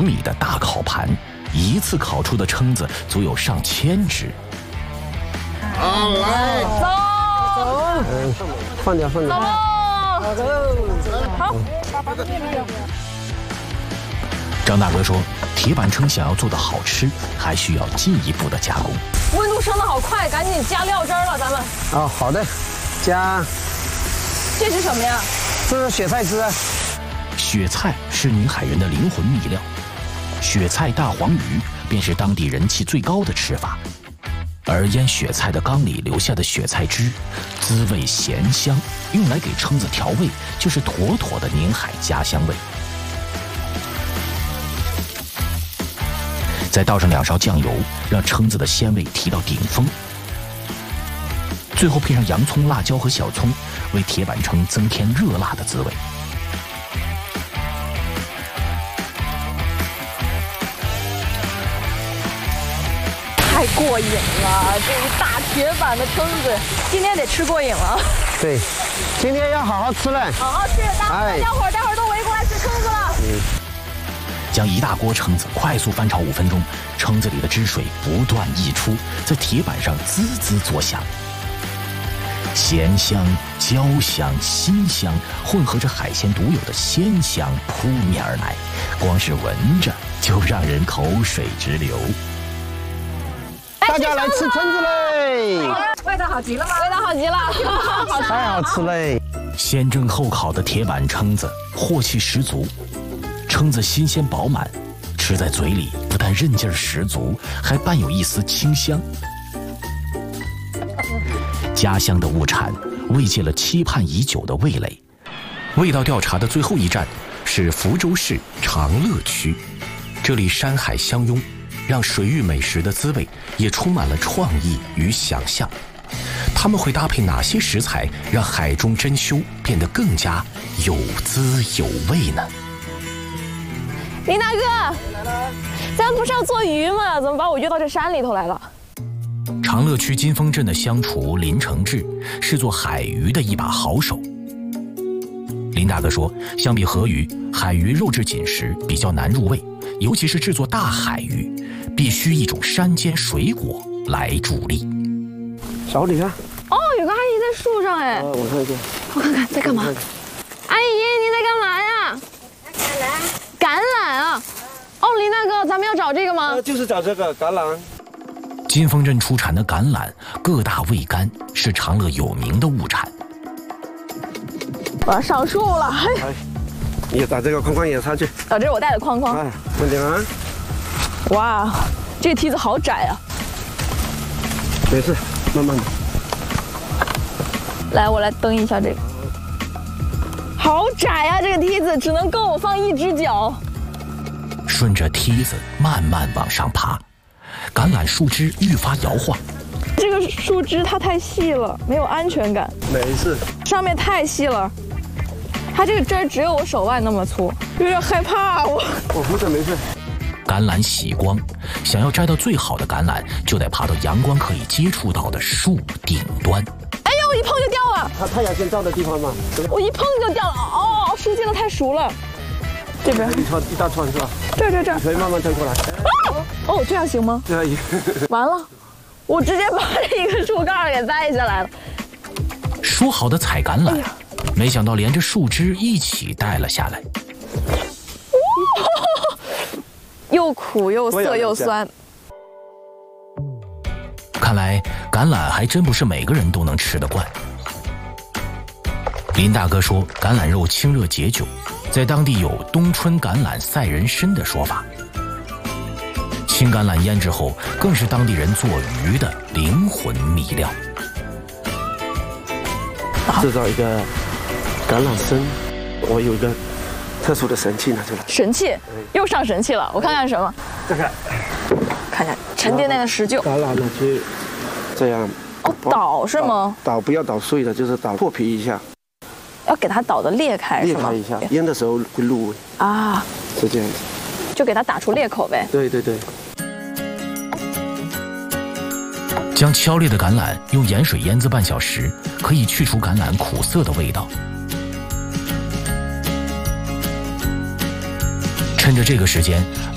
米的大烤盘，一次烤出的蛏子足有上千只。 好，来， 走，放掉，放掉。走喽，好。 张大哥说，铁板蛏想要做得好吃，还需要进一步的加工。 温度升得好快，赶紧加料汁了，咱们。 哦，好的，加。 这是什么呀？ 这是雪菜汁啊。 雪菜是宁海人的灵魂秘料，雪菜大黄鱼便是当地人气最高的吃法。而腌雪菜的缸里留下的雪菜汁，滋味咸香，用来给蛏子调味，就是妥妥的宁海家乡味。再倒上2勺酱油，让蛏子的鲜味提到顶峰。最后配上洋葱、辣椒和小葱，为铁板蛏增添热辣的滋味。 太过瘾了！这一大铁板的蛏子，今天得吃过瘾了。 对，今天要好好吃了。 好好吃，待会儿都围过来吃蛏子了。 将一大锅蛏子快速翻炒5分钟，蛏子里的汁水不断溢出，在铁板上滋滋作响。咸香、焦香、辛香混合着海鲜独有的鲜香扑面而来，光是闻着就让人口水直流。 大家来吃蛏子嘞！ 味道好极了吗？味道好极了，好吃， 太好吃嘞！ 先蒸后烤的铁板蛏子，镬气十足。蛏子新鲜饱满，吃在嘴里不但韧劲儿十足，还伴有一丝清香。家乡的物产慰藉了期盼已久的味蕾。味道调查的最后一站是福州市长乐区，这里山海相拥，让水域美食的滋味也充满了创意与想象。他们会搭配哪些食材，让海中珍馐变得更加有滋有味呢？ 林大哥，咱不是要做鱼吗？怎么把我约到这山里头来了？ 长乐区金峰镇的乡厨林承志是做海鱼的一把好手。林大哥说，相比河鱼，海鱼肉质紧实，比较难入味，尤其是制作大海鱼，必须一种山间水果来助力。 小李啊！ 哦，有个阿姨在树上哎。 我看一下。 我看看在干嘛？阿姨，你在干嘛呀？橄榄啊！哦，林大哥，咱们要找这个吗？ 就是找这个橄榄。 金峰镇出产的橄榄个大味甘，是长乐有名的物产。 我要上树了。 你把这个框框也上去。 这是我带的框框。 慢点啊！ 哇，这个梯子好窄啊！ 没事，慢慢的。 来，我来蹬一下这个。好窄啊，这个梯子只能够我放一只脚。 顺着梯子慢慢往上爬，橄榄树枝愈发摇晃。 这个树枝它太细了，没有安全感。 没事。 上面太细了，它这个枝儿只有我手腕那么粗，有点害怕我扶着没事。 橄榄喜光，想要摘到最好的橄榄，就得爬到阳光可以接触到的树顶端。 哎呀，我一碰就掉了。 它太阳先照的地方嘛。 我一碰就掉了。哦，树建的太熟了。这边一大串是吧？ 这， 你可以慢慢推过来。 哦，这样行吗？ 可以。 完了，我直接把这个树干给摘下来了。 说好的采橄榄，没想到连着树枝一起带了下来。 又苦又涩又酸。 看来橄榄还真不是每个人都能吃得惯。林大哥说，橄榄肉清热解酒，在当地有冬春橄榄赛人参的说法。青橄榄腌制后，更是当地人做鱼的灵魂秘料。 制造一个橄榄参，我有一个特殊的神器拿出来。 神器？又上神器了，我看看什么？ 这个， 看看沉甸甸的石臼。 橄榄呢，就这样。 哦，捣是吗？ 捣不要捣碎的，就是捣破皮一下。 要给它捣的裂开是吗？ 裂开一下，腌的时候会入味啊， 是这样子。 就给它打出裂口呗。 对对对。 将敲裂的橄榄用盐水腌渍半小时，可以去除橄榄苦涩的味道。趁着这个时间，